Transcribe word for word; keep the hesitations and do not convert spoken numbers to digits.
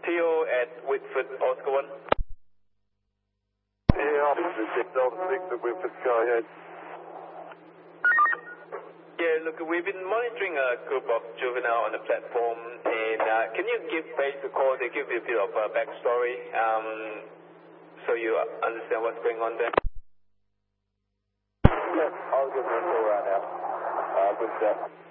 Theo at Whitford, Oscar one. Yeah, officer six, Delta six at Whitford, go ahead. Yeah, look, we've been monitoring a group of juvenile on the platform, and uh, can you give base a call to give you a bit of a backstory, um, so you understand what's going on there? Yeah, I'll give you a call right now. Uh, with that.